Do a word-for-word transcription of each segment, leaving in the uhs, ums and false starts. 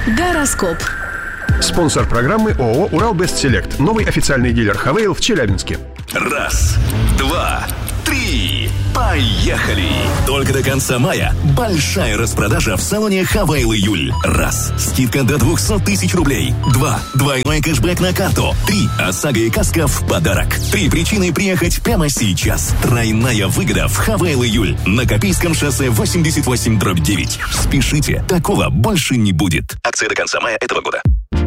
Гороскоп. Спонсор программы ООО «Урал-Бест-Селект». Новый официальный дилер «Хавейл» в Челябинске. Раз, два, три. Поехали! Только до конца мая большая распродажа в салоне «Хавейл Июль». Раз. Скидка до двести тысяч рублей. Два. Двойной кэшбэк на карту. Три. ОСАГО и каска в подарок. Три причины приехать прямо сейчас. Тройная выгода в «Хавейл Июль». На Копейском шоссе восемьдесят восемь дробь девять. Спешите, такого больше не будет. Акция до конца мая этого года.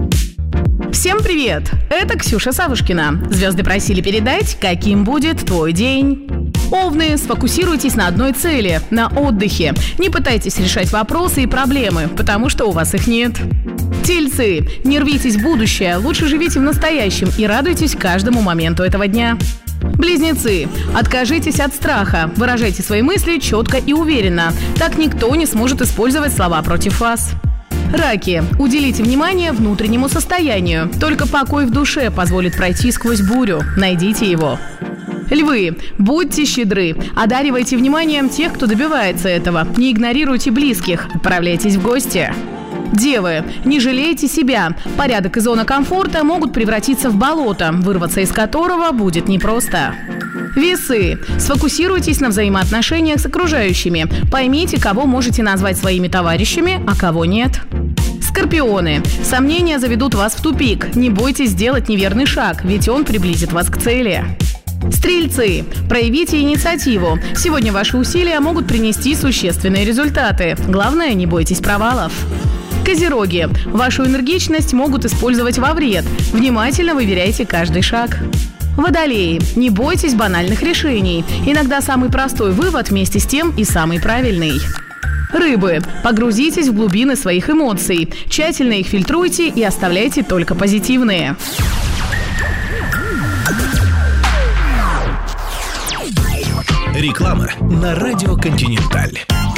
Всем привет! Это Ксюша Савушкина. Звезды просили передать, каким будет твой день. Овны, сфокусируйтесь на одной цели – на отдыхе. Не пытайтесь решать вопросы и проблемы, потому что у вас их нет. Тельцы, не рвитесь в будущее, лучше живите в настоящем и радуйтесь каждому моменту этого дня. Близнецы, откажитесь от страха, выражайте свои мысли четко и уверенно. Так никто не сможет использовать слова против вас. Раки, уделите внимание внутреннему состоянию. Только покой в душе позволит пройти сквозь бурю. Найдите его. Львы, будьте щедры. Одаривайте вниманием тех, кто добивается этого. Не игнорируйте близких. Отправляйтесь в гости. Девы, не жалейте себя. Порядок и зона комфорта могут превратиться в болото, вырваться из которого будет непросто. Весы, сфокусируйтесь на взаимоотношениях с окружающими. Поймите, кого можете назвать своими товарищами, а кого нет. Скорпионы, сомнения заведут вас в тупик. Не бойтесь сделать неверный шаг, ведь он приблизит вас к цели. Стрельцы, проявите инициативу. Сегодня ваши усилия могут принести существенные результаты. Главное, не бойтесь провалов. Козероги, вашу энергичность могут использовать во вред. Внимательно выверяйте каждый шаг. Водолеи, не бойтесь банальных решений. Иногда самый простой вывод вместе с тем и самый правильный. Рыбы, погрузитесь в глубины своих эмоций. Тщательно их фильтруйте и оставляйте только позитивные. Реклама на радио «Континенталь».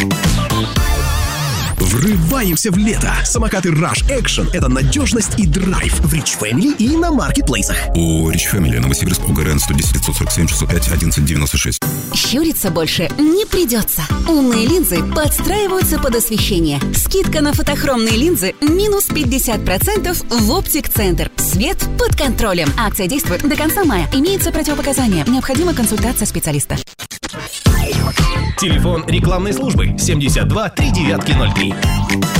Врываемся в лето. Самокаты Rush Action – это надежность и драйв в Rich Family и на маркетплейсах. У Rich Family, Новосибирск, ОГРН сто десять девятьсот сорок семь шестьсот пять одиннадцать девяносто шесть. Щуриться больше не придется. Умные линзы подстраиваются под освещение. Скидка на фотохромные линзы минус пятьдесят процентов в Оптик-центр. Свет под контролем. Акция действует до конца мая. Имеются противопоказания. Необходима консультация специалиста. Телефон рекламной службы семьдесят два три девятки ноль три.